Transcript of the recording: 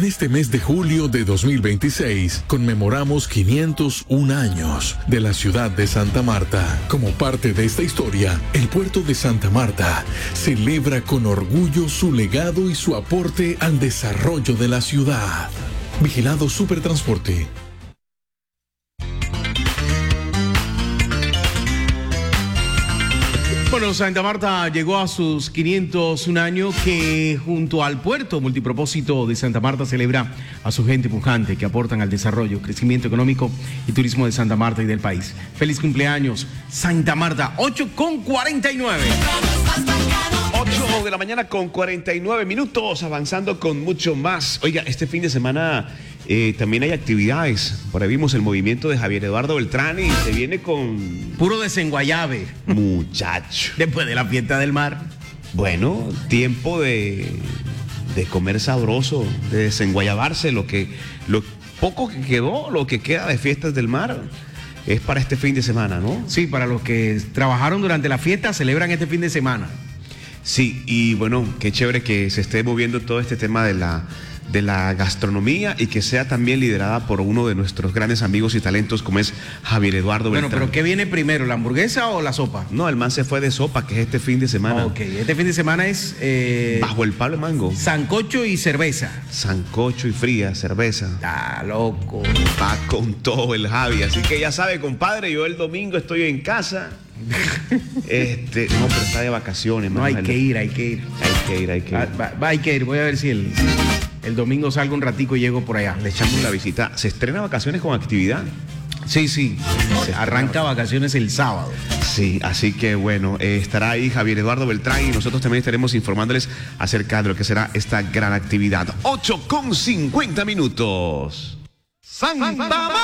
este mes de julio de 2026 conmemoramos 501 años de la ciudad de Santa Marta. Como parte de esta historia, el puerto de Santa Marta celebra con orgullo su legado y su aporte al desarrollo de la ciudad. Vigilado Supertransporte. Bueno, Santa Marta llegó a sus 501 años, que junto al puerto multipropósito de Santa Marta celebra a su gente pujante que aportan al desarrollo, crecimiento económico y turismo de Santa Marta y del país. Feliz cumpleaños, Santa Marta, 8:49. 8 de la mañana con 49 minutos, avanzando con mucho más. Oiga, este fin de semana también hay actividades. Por ahí vimos el movimiento de Javier Eduardo Beltrán y se viene con... Puro desenguayabe. Muchacho. Después de la fiesta del mar. Bueno, tiempo de comer sabroso, de desenguayabarse. Lo poco que quedó, lo que queda de fiestas del mar, es para este fin de semana, ¿no? Sí, para los que trabajaron durante la fiesta, celebran este fin de semana. Sí, y bueno, qué chévere que se esté moviendo todo este tema de la gastronomía y que sea también liderada por uno de nuestros grandes amigos y talentos como es Javier Eduardo Beltrán. Bueno, pero ¿qué viene primero, la hamburguesa o la sopa? No, el man se fue de sopa, que es este fin de semana. Ok, este fin de semana es... Bajo el palo de mango. Sancocho y cerveza. Sancocho y fría, cerveza. Está loco. Va con todo el Javi, así que ya sabe, compadre, yo el domingo estoy en casa. No, pero está de vacaciones. No, hay que ir. Hay que ir. Hay que ir, voy a ver si el domingo salgo un ratico y llego por allá. Le echamos la visita. ¿Se estrena vacaciones con actividad? Sí. Arranca vacaciones el sábado. Sí, así que bueno, estará ahí Javier Eduardo Beltrán y nosotros también estaremos informándoles acerca de lo que será esta gran actividad. 8:50 minutos. ¡Santa Marta!